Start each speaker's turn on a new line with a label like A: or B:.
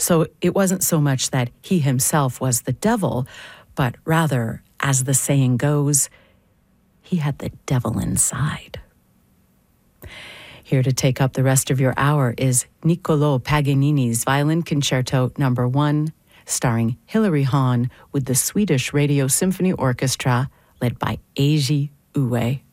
A: So it wasn't so much that he himself was the devil, but rather, as the saying goes, he had the devil inside. Here to take up the rest of your hour is Niccolò Paganini's Violin Concerto No. 1, starring Hilary Hahn with the Swedish Radio Symphony Orchestra, led by Eiji Uwe.